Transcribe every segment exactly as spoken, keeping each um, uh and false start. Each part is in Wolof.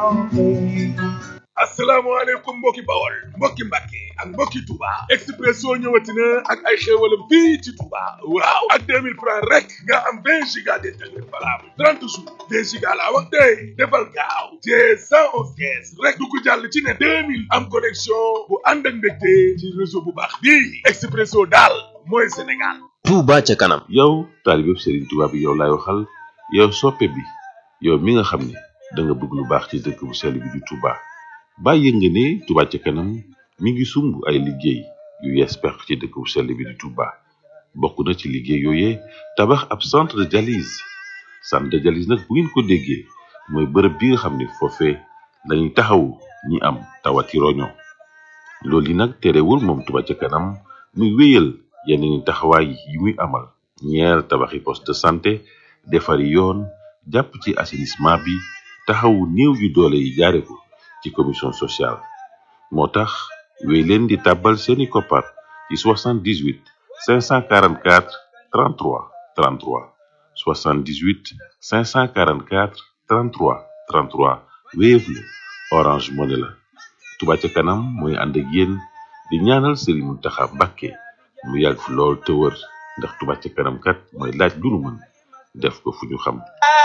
asalaamaaleykum mbokki Bawol mbokki Mbàkke ak mbokki Touba Expresso ñëwati na ak ay xéewalam fii ci Touba waaw ak deux mille francs rek nga am vingt giga d'internet valable trente jours vingt giga laa wax tey defal gaaw te cent onze caisse rek du ko jàll ci ne deux mille am connexion bu ànd ak mbégte ci réseau bu baax bii Expresso daal mooy Sénégal. Touba ca kanam. yow taalibe Serigne Touba bi yow laay waxal yow soppe bi yow mi nga xam ne da nga bëgg lu baax ci dëkk bu sell bi di Touba. bàyyi nga ne Touba ca kanam mi ngi sumb ay liggéey yu yees peq ci dëkk bu sell bi di Touba bokk na ci liggéey yooyee tabax ab centre de dialyse centre de dialyse nag bu ngeen ko déggee mooy bërëb bi nga xam ne foofee lañuy taxawu ñi am tawati roño loolu yi nag terewul moom Touba ca kanam muy wéyal yeneen taxawaay yi muy amal ñeer tabaxi poste de santé defari yoon jàpp ci assainissement bi taxawu néew yu doole yi jaare ko ci commission sociale moo tax wéy leen di tàbbal seeni koppar ci soixante-dix-huit cinq cent quarante-quatre trente-trois trente-trois soixante-dix-huit cinq cent quarante-quatre trente-trois trente-trois Wave la Orange Money la Touba ca kanam mooy ànd ak yéen di ñaanal Serigne Mountakha Mbacké mu yàgg fi lool te wër ndax Touba ca kanam kat mooy laaj lu nu mën def ko fu ñu xam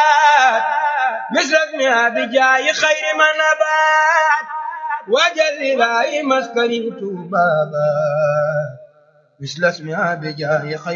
مثلنا بجاي خير ما نبات وجل لا مسكن بابا مثل اسمها بجاي خير